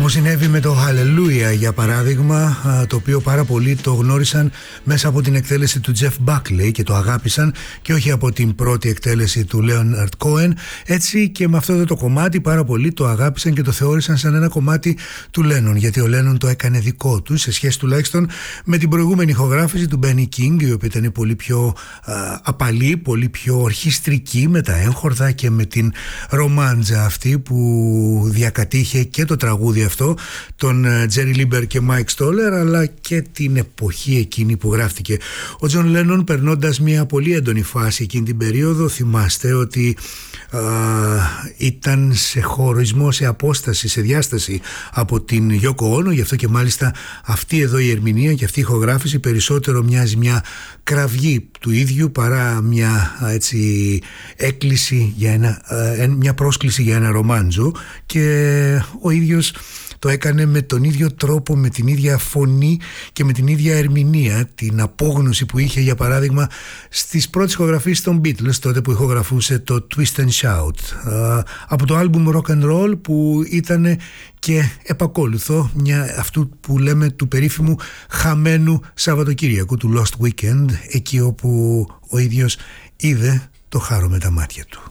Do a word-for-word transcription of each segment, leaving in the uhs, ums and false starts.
Όπως συνέβη με το Hallelujah για παράδειγμα, το οποίο πάρα πολλοί το γνώρισαν μέσα από την εκτέλεση του Jeff Buckley και το αγάπησαν και όχι από την πρώτη εκτέλεση του Leonard Cohen, έτσι και με αυτό το κομμάτι πάρα πολλοί το αγάπησαν και το θεώρησαν σαν ένα κομμάτι του Lennon, γιατί ο Lennon το έκανε δικό του σε σχέση τουλάχιστον με την προηγούμενη ηχογράφηση του Benny King, η οποία ήταν πολύ πιο α, απαλή, πολύ πιο ορχιστρική, με τα έγχορδα και με την ρομάντζα αυτή που διακατήχε και το τραγούδι αυτό τον Jerry Lieber και Mike Stoller, αλλά και την εποχή εκείνη που γράφτηκε. Ο John Lennon, περνώντας μια πολύ έντονη φάση εκείνη την περίοδο, θυμάστε ότι α, ήταν σε χωρισμό, σε απόσταση, σε διάσταση από την Yoko Ono, γι' αυτό και μάλιστα αυτή εδώ η ερμηνεία και αυτή η ηχογράφηση περισσότερο μοιάζει μια κραυγή του ίδιου παρά μια έτσι έκκληση για ένα, μια πρόσκληση για ένα ρομάντζο, και ο ίδιος το έκανε με τον ίδιο τρόπο, με την ίδια φωνή και με την ίδια ερμηνεία, την απόγνωση που είχε για παράδειγμα στις πρώτες ηχογραφίες των Beatles, τότε που ηχογραφούσε το Twist and Shout από το άλμπουμ Rock and Roll, που ήταν και επακόλουθο μια, αυτού που λέμε του περίφημου χαμένου Σαββατοκύριακου, του Lost Weekend, εκεί όπου ο ίδιος είδε το χάρο με τα μάτια του.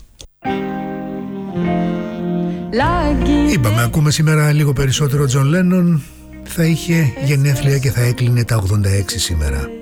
Είπαμε, ακούμε σήμερα λίγο περισσότερο John Lennon. Θα είχε γενέθλια και θα έκλεινε τα ογδόντα έξι σήμερα.